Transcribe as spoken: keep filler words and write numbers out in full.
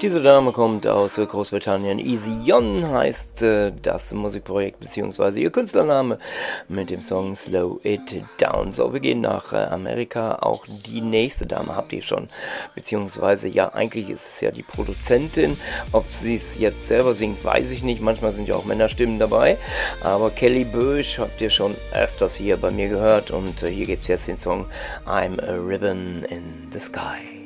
Diese Dame kommt aus äh, Großbritannien. Easy On heißt äh, das Musikprojekt bzw. ihr Künstlername mit dem Song Slow It Down. So, wir gehen nach äh, Amerika. Auch die nächste Dame habt ihr schon, beziehungsweise ja, eigentlich ist es ja die Produzentin. Ob sie es jetzt selber singt, weiß ich nicht. Manchmal sind ja auch Männerstimmen dabei. Aber Kelly Bösch habt ihr schon öfters hier bei mir gehört und äh, hier gibt es jetzt den Song I'm a Ribbon in the Sky.